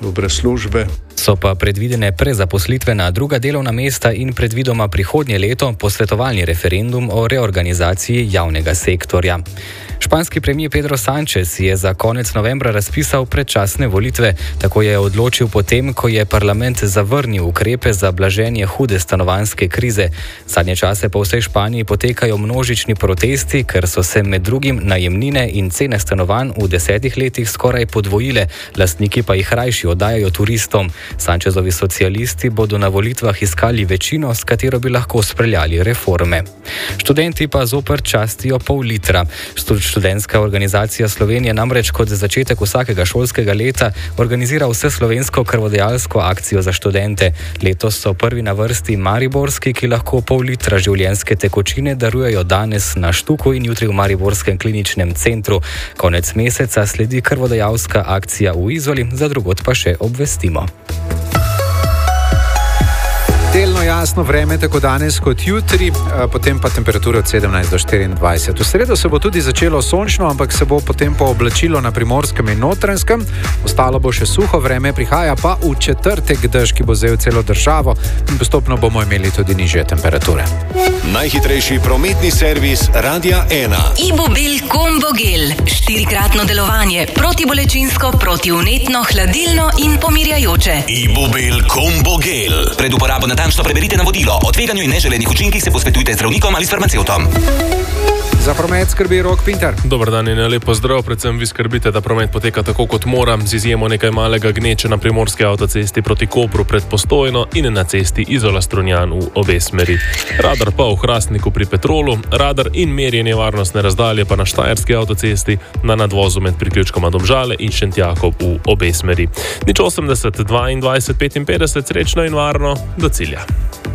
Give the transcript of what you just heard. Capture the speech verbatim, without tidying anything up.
dobre službe. So pa predvidene prezaposlitvena druga delovna mesta in predvidoma prihodnje leto posvetovalni referendum o reorganizaciji javnega sektorja. Španski premijer Pedro Sánchez je za konec novembra razpisal predčasne volitve. Tako je odločil potem, ko je parlament zavrnil ukrepe za blaženje hude stanovanjske krize. Zadnje čase po vsej Španiji potekajo množični protesti, ker so se med drugim najemnine in cene stanovanj v desetih letih skoraj podvojile, lastniki pa jih rajši oddajajo turistom. Sánchezovi socialisti bodo na volitvah iskali večino, s katero bi lahko spreljali reforme. Študenti pa zoper častijo pol litra. Študentska organizacija Slovenije namreč kot začetek vsakega šolskega leta organizira vseslovensko krvodajalsko akcijo za študente. Letos so prvi na vrsti mariborski, ki lahko pol litra življenjske tekočine darujejo danes na Štuku in jutri v mariborskem kliničnem centru. Konec meseca sledi krvodajalska akcija v Izoli, za drugod pa še obvestimo. Delno jasno vreme, tako danes kot jutri, potem pa temperatura od sedemnajst do štiriindvajset. V sredo se bo tudi začelo sončno, ampak se bo potem pooblačilo na Primorskem in Notranjskem. Ostalo bo še suho vreme, prihaja pa v četrtek dež, ki bo zajel celo državo in postopno bomo imeli tudi nižje temperature. Najhitrejši prometni servis Radia ena. Ibubil Combo Gel. Štirikratno delovanje, protibolečinsko, protivnetno, hladilno in pomirjajoče. Ibubil Combo Gel. Pred uporabo natančno preberite navodilo. O tveganju in neželenih učinkih se posvetujte z zdravnikom ali s farmacevtom. Za promet skrbi Rok Pintar. Dober dan in lep pozdrav. Predvsem vi skrbite, da promet poteka tako kot mora, z izjemo nekaj malega gneče na primorski avtocesti proti Kopru pred Postojno in na cesti Izola-Strunjan v obe smeri. Radar pa v Hrastniku pri Petrolu, radar in merjenje varnostne razdalje pa na Štajerski avtocesti na nadvozu med priključkoma Domžale in Šentjakov v obe smeri. Nič osemdeset, dvaindvajset, petinpetdeset, srečno in varno, do cilja.